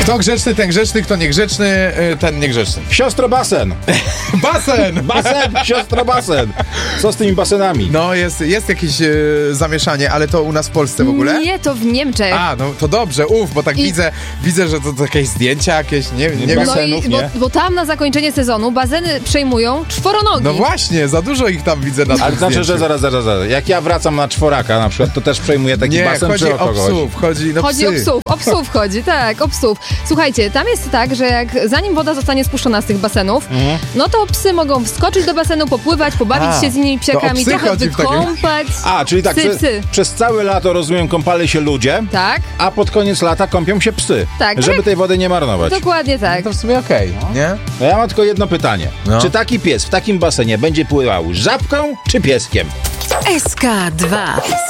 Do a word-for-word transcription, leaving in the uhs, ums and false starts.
Kto grzeczny, ten grzeczny, kto niegrzeczny, ten niegrzeczny. Siostro basen. Basen! Basen, siostro basen. Co z tymi basenami? No jest, jest jakieś e, zamieszanie, ale to u nas w Polsce w ogóle? Nie, to w Niemczech. A, no to dobrze, uf, bo tak I- widzę, widzę, że to, to jakieś zdjęcia jakieś, nie, nie wiem. No basenów, i, bo, nie? bo tam na zakończenie sezonu bazeny przejmują czworonogi. No właśnie, za dużo ich tam widzę na tym Ale znaczy, zdjęciu. że zaraz, zaraz, zaraz. Jak ja wracam na czworaka na przykład, to też przejmuję taki Nie, basen, chodzi czy o o kogo chodzi? psów, chodzi no Chodzi psy. o psów, o psów chodzi, tak, o psów. Słuchajcie, tam jest tak, że jak zanim woda zostanie spuszczona z tych basenów, Mhm. no to psy mogą wskoczyć do basenu, popływać, pobawić A, się z innymi to o psiakami, psy trochę chodzi w takim- wykąpać. A, czyli tak, Psy, przez, psy. przez całe lato, rozumiem, kąpali się ludzie, Tak, a pod koniec lata kąpią się psy, Tak, żeby tak. tej wody nie marnować. dokładnie tak. To w sumie okej, nie? No ja mam tylko jedno pytanie. No. Czy taki pies w takim basenie będzie pływał żabką czy pieskiem? S K dwa.